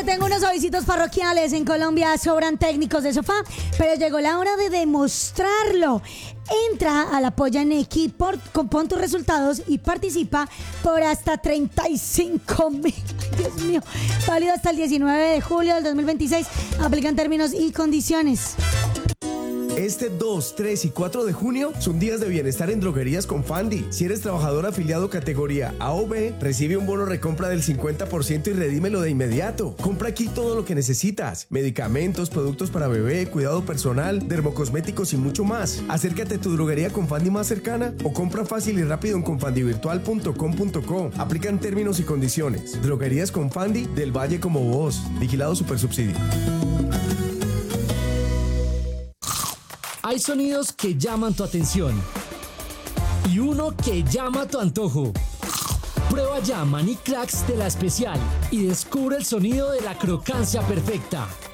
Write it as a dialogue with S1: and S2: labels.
S1: tengo unos avisitos parroquiales. En Colombia sobran técnicos de sofá, pero llegó la hora de demostrarlo. Entra a la Polla Neki, pon tus resultados y participa por hasta 35.000. Dios mío. Válido hasta el 19 de julio del 2026. Aplican términos y condiciones.
S2: Este 2, 3 y 4 de junio son días de bienestar en Droguerías Confandi. Si eres trabajador afiliado categoría A o B, recibe un bono recompra del 50% y redímelo de inmediato. Compra aquí todo lo que necesitas: medicamentos, productos para bebé, cuidado personal, dermocosméticos y mucho más. Acércate a tu droguería Confandi más cercana o compra fácil y rápido en confandivirtual.com.co. Aplican términos y condiciones. Droguerías Confandi, del Valle como vos. Vigilado Supersubsidio.
S3: Hay sonidos que llaman tu atención y uno que llama tu antojo. Prueba ya Maní Cracks de La Especial y descubre el sonido de la crocancia perfecta.